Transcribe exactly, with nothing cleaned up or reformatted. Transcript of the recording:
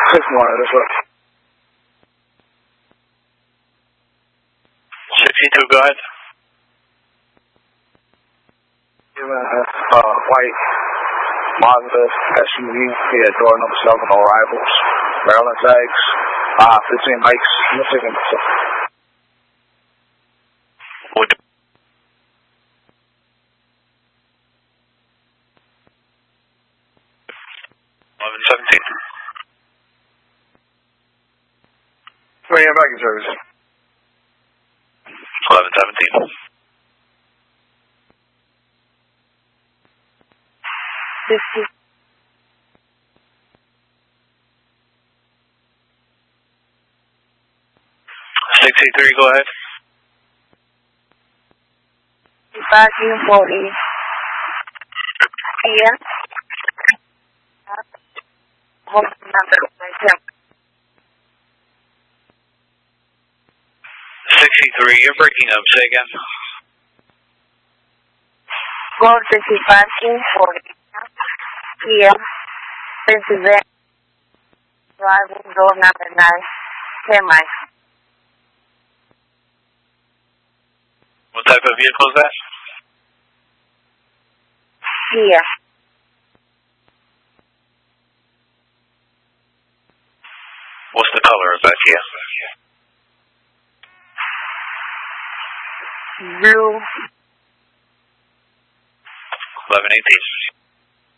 six one, that's right. sixty-two, go ahead. Uh, white Mazda S U V, yeah, door number seven, no arrivals. Maryland tags, uh, fifteen bikes, Michigan. Would eleven seventeen. Where are you back in service? eleven seventeen. Fifty. sixty-three, go ahead. Parking forty. Here. Home number myself. sixty-three, you're breaking up. Say again. Gold City Parking forty. Here. Pennsylvania. Driving door number nine. Semi. What type of vehicle is that? Here. What's the color of that Kia? Blue. eleven eighteen.